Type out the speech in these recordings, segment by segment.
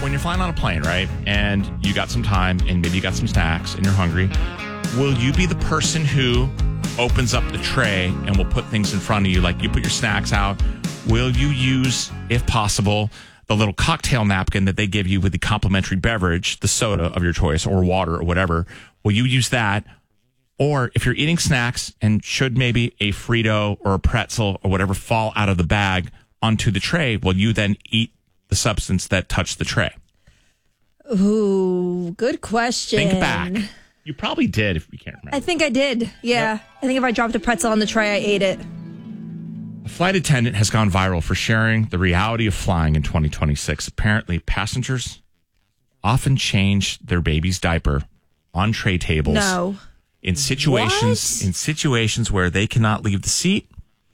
when you're flying on a plane, right, and you got some time and maybe you got some snacks and you're hungry, will you be the person who opens up the tray and will put things in front of you? Like you put your snacks out. Will you use, if possible, the little cocktail napkin that they give you with the complimentary beverage, the soda of your choice or water or whatever? Will you use that? Or if you're eating snacks and should maybe a Frito or a pretzel or whatever fall out of the bag onto the tray, will you then eat the substance that touched the tray? Ooh, good question. Think back. You probably did if you can't remember. I think I did. Yeah. Yep. I think if I dropped a pretzel on the tray, I ate it. A flight attendant has gone viral for sharing the reality of flying in 2026. Apparently, passengers often change their baby's diaper on tray tables. No. In situations where they cannot leave the seat.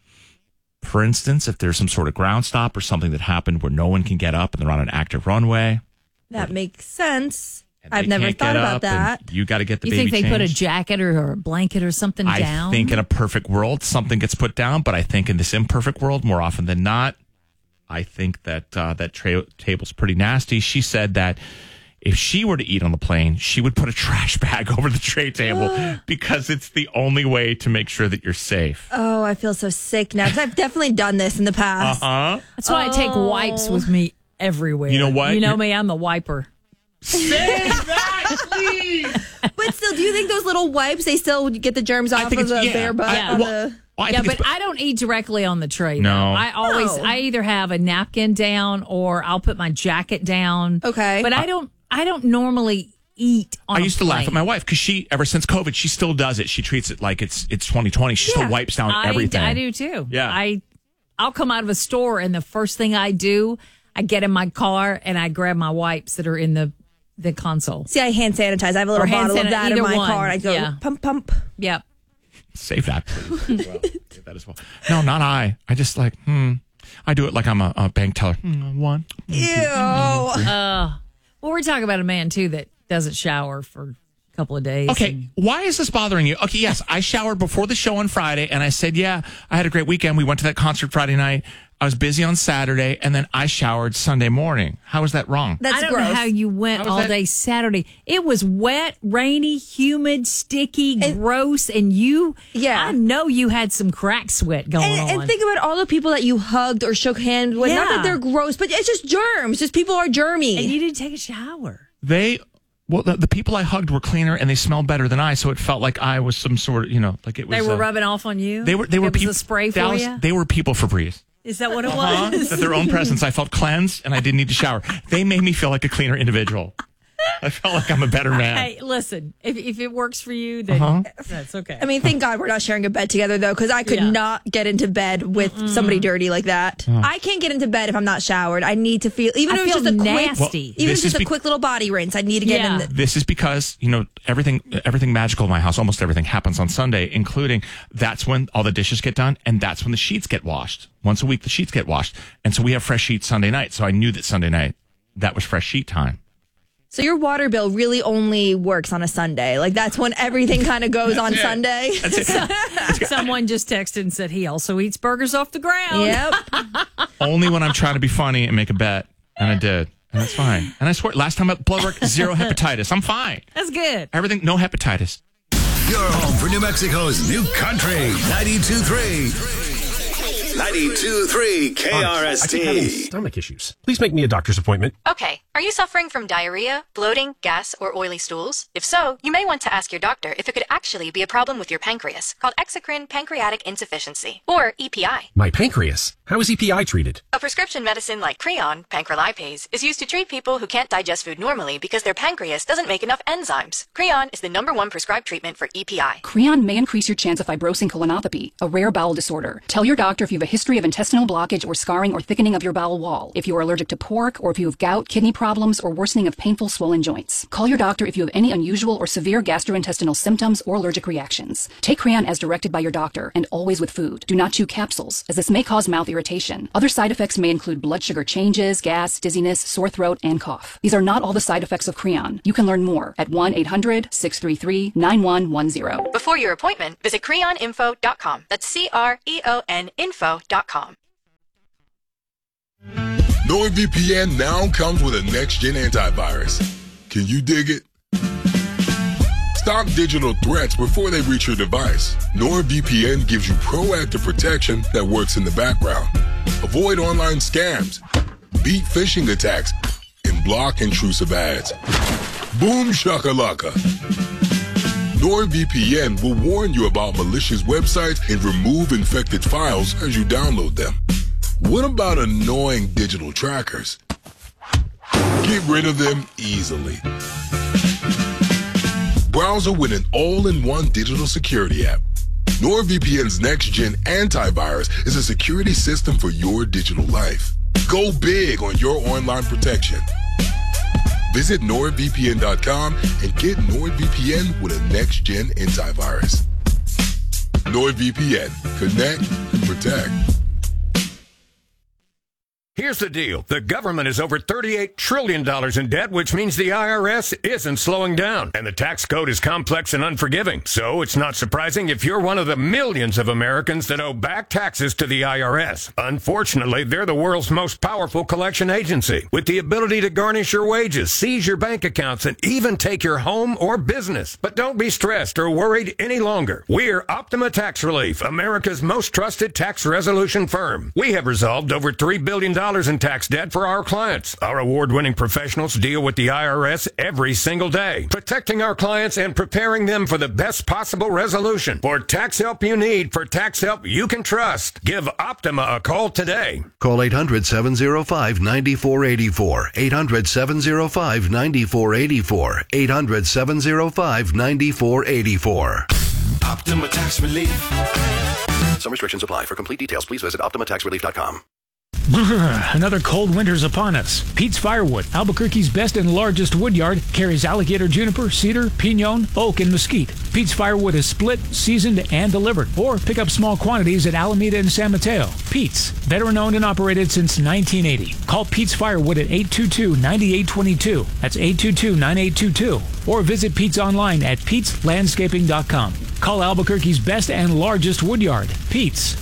For instance, if there's some sort of ground stop or something that happened where no one can get up and they're on an active runway. That makes sense. I've never thought about that. You got to get the baby changed. You think they put a jacket or a blanket or something down? I think in a perfect world, something gets put down. But I think in this imperfect world, more often than not, I think that that table's pretty nasty. She said that if she were to eat on the plane, she would put a trash bag over the tray table because it's the only way to make sure that you're safe. Oh, I feel so sick now because I've definitely done this in the past. That's why I take wipes with me everywhere. You know what? You know me, I'm the wiper. Say that, please. But still, do you think those little wipes, they still get the germs off of the bare butt? But I don't eat directly on the tray. No. I either have a napkin down or I'll put my jacket down. Okay. But I don't normally eat on I used to plane. laugh at my wife because she, ever since COVID, she still does it. She treats it like it's 2020. She still wipes down everything. I do too. Yeah. I'll come out of a store and the first thing I do, I get in my car and I grab my wipes that are in the console. See, I hand sanitize. I have a little bottle of that in my car. And I go, pump. Yep. Save that, please. Well, save that as well. No, not I. I just I do it like I'm a bank teller. One. Ew. Well, we're talking about a man, too, that doesn't shower for a couple of days. Okay, why is this bothering you? Okay, yes, I showered before the show on Friday, and I said, yeah, I had a great weekend. We went to that concert Friday night. I was busy on Saturday, and then I showered Sunday morning. How is that wrong? That's I don't gross. know how you went all day Saturday. It was wet, rainy, humid, sticky, gross, and I know you had some crack sweat going on. And think about all the people that you hugged or shook hands with. Not that they're gross, but it's just germs. Just people are germy. And you didn't take a shower. The people I hugged were cleaner and they smelled better than I, so it felt like I was some sort of, like it was. They were rubbing off on you? They were people. people. Was a spray for you? They were people Febreze. Is that what it was? At their own presence, I felt cleansed and I didn't need to shower. They made me feel like a cleaner individual. I felt like I'm a better man. Hey, listen, if it works for you, then that's okay. I mean, thank God we're not sharing a bed together, though, because I could not get into bed with somebody dirty like that. I can't get into bed if I'm not showered. I need to feel, even if it's just a nasty. a quick little body rinse, I need to get in. This is because, everything magical in my house, almost everything happens on Sunday, including that's when all the dishes get done, and that's when the sheets get washed. Once a week, the sheets get washed. And so we have fresh sheets Sunday night. So I knew that Sunday night, that was fresh sheet time. So your water bill really only works on a Sunday. Like that's when everything kind of goes on Sunday. Someone just texted and said he also eats burgers off the ground. Yep. Only when I'm trying to be funny and make a bet. And I did. And that's fine. And I swear, last time at blood work, 0 hepatitis. I'm fine. That's good. Everything, no hepatitis. You're home for New Mexico's new country, 92.3. 92.3 KRST. I keep having stomach issues. Please make me a doctor's appointment. Okay. Are you suffering from diarrhea, bloating, gas, or oily stools? If so, you may want to ask your doctor if it could actually be a problem with your pancreas, called exocrine pancreatic insufficiency, or EPI. My pancreas? How is EPI treated? A prescription medicine like Creon, pancrelipase, is used to treat people who can't digest food normally because their pancreas doesn't make enough enzymes. Creon is the #1 prescribed treatment for EPI. Creon may increase your chance of fibrosing colonopathy, a rare bowel disorder. Tell your doctor if you have a history of intestinal blockage or scarring or thickening of your bowel wall, if you are allergic to pork, or if you have gout, kidney problems, or worsening of painful swollen joints. Call your doctor if you have any unusual or severe gastrointestinal symptoms or allergic reactions. Take Creon as directed by your doctor, and always with food. Do not chew capsules, as this may cause mouth irritation. Other side effects may include blood sugar changes, gas, dizziness, sore throat, and cough. These are not all the side effects of Creon. You can learn more at 1-800-633-9110. Before your appointment, visit creoninfo.com. That's CREON info.com. NordVPN now comes with a next-gen antivirus. Can you dig it? Stop digital threats before they reach your device. NordVPN gives you proactive protection that works in the background. Avoid online scams, beat phishing attacks, and block intrusive ads. Boom shakalaka. NordVPN will warn you about malicious websites and remove infected files as you download them. What about annoying digital trackers? Get rid of them easily. Browser with an all-in-one digital security app. NordVPN's next-gen antivirus is a security system for your digital life. Go big on your online protection. Visit NordVPN.com and get NordVPN with a next-gen antivirus. NordVPN. Connect and protect. Here's the deal. The government is over $38 trillion in debt, which means the IRS isn't slowing down. And the tax code is complex and unforgiving. So it's not surprising if you're one of the millions of Americans that owe back taxes to the IRS. Unfortunately, they're the world's most powerful collection agency, with the ability to garnish your wages, seize your bank accounts, and even take your home or business. But don't be stressed or worried any longer. We're Optima Tax Relief, America's most trusted tax resolution firm. We have resolved over $3 billion in tax debt for our clients. Our award-winning professionals deal with the IRS every single day, protecting our clients and preparing them for the best possible resolution. For tax help you need, for tax help you can trust, give Optima a call today. Call 800-705-9484. 800-705-9484. 800-705-9484. Optima Tax Relief. Some restrictions apply. For complete details, please visit OptimaTaxRelief.com. Another cold winter's upon us. Pete's Firewood, Albuquerque's best and largest woodyard, carries alligator juniper, cedar, pinon, oak, and mesquite. Pete's Firewood is split, seasoned, and delivered. Or pick up small quantities at Alameda and San Mateo. Pete's, veteran-owned and operated since 1980. Call Pete's Firewood at 822-9822. That's 822-9822. Or visit Pete's online at peteslandscaping.com. Call Albuquerque's best and largest woodyard. Pete's,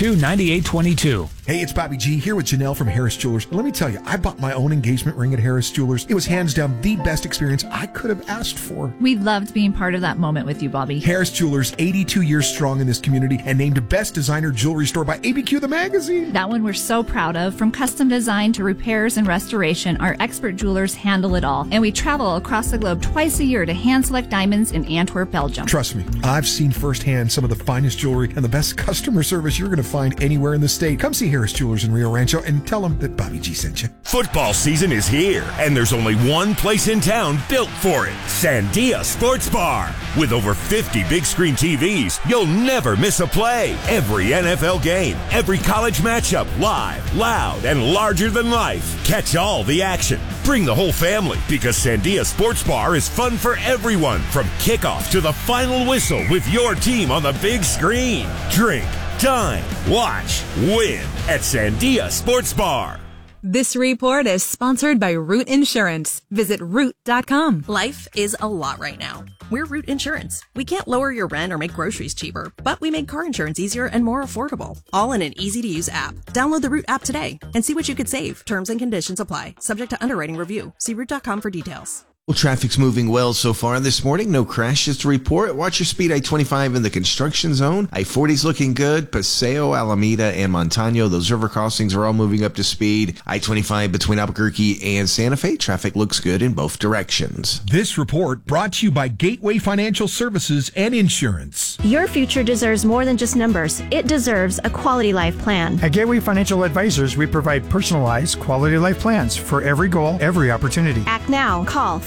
822-9822. Hey, it's Bobby G here with Janelle from Harris Jewelers. And let me tell you, I bought my own engagement ring at Harris Jewelers. It was hands down the best experience I could have asked for. We loved being part of that moment with you, Bobby. Harris Jewelers, 82 years strong in this community and named Best Designer Jewelry Store by ABQ the magazine. That one we're so proud of. From custom design to repairs and restoration, our expert jewelers handle it all. And we travel across the globe twice a year to hand select diamonds in Antwerp, Belgium. Trust me, I've seen firsthand some of the finest jewelry and the best customer service you're going to find anywhere in the state. Come see Harris Jewelers in Rio Rancho and tell them that Bobby G sent you. Football season is here, and there's only one place in town built for it, Sandia Sports Bar. With over 50 big screen TVs, you'll never miss a play. Every NFL game, every college matchup, live, loud, and larger than life. Catch all the action. Bring the whole family, because Sandia Sports Bar is fun for everyone, from kickoff to the final whistle with your team on the big screen. Drink, dine, watch, win at Sandia Sports Bar. This report is sponsored by Root Insurance. Visit Root.com. Life is a lot right now. We're Root Insurance. We can't lower your rent or make groceries cheaper, but we make car insurance easier and more affordable. All in an easy-to-use app. Download the Root app today and see what you could save. Terms and conditions apply. Subject to underwriting review. See Root.com for details. Well, traffic's moving well so far this morning. No crashes to report. Watch your speed. I-25 in the construction zone. I-40's looking good. Paseo, Alameda, and Montano. Those river crossings are all moving up to speed. I-25 between Albuquerque and Santa Fe. Traffic looks good in both directions. This report brought to you by Gateway Financial Services and Insurance. Your future deserves more than just numbers. It deserves a quality life plan. At Gateway Financial Advisors, we provide personalized quality life plans for every goal, every opportunity. Act now. Call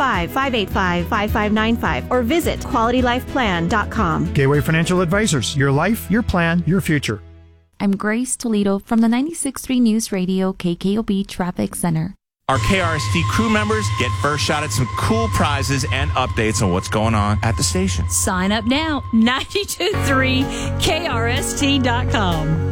505-585-5595 or visit QualityLifePlan.com. Gateway Financial Advisors, your life, your plan, your future. I'm Grace Toledo from the 96.3 News Radio KKOB Traffic Center. Our KRST crew members get first shot at some cool prizes and updates on what's going on at the station. Sign up now, 92.3KRST.com.